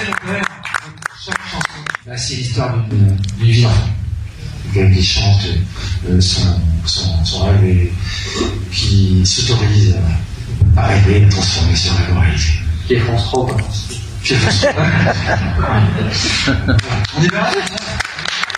chaque chanson, bah, c'est l'histoire d'une vie d'enfant. Quelqu'un qui chante son rêve et qui s'autorise à rêver, à transformer son rêve en réalité. Qui est France 3, Qui est France 3. On y va.